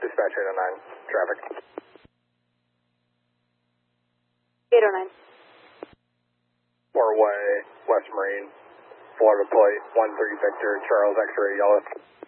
Dispatch 809, traffic. 809. Four-way, West Marine, Florida plate, 13 Victor, Charles X-ray, yellow.